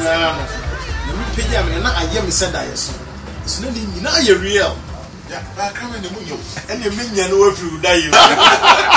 na me pagya me na ayɛ me sɛ da yɛ so so na ni na ayɛ real ya ba ka me ne mu yo ɛne me nya no afiri da yɛ